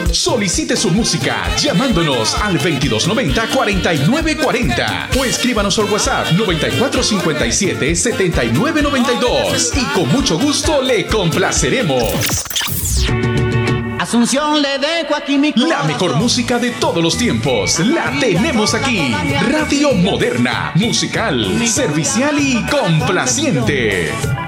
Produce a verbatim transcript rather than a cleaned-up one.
Solicite su música llamándonos al veintidós noventa, cuarenta y nueve cuarenta o escríbanos al WhatsApp noventa y cuatro cincuenta y siete, setenta y nueve noventa y dos y con mucho gusto le complaceremos. Asunción, le dejo aquí mi corazón. La mejor música de todos los tiempos la tenemos aquí. Radio Moderna, musical, servicial y complaciente.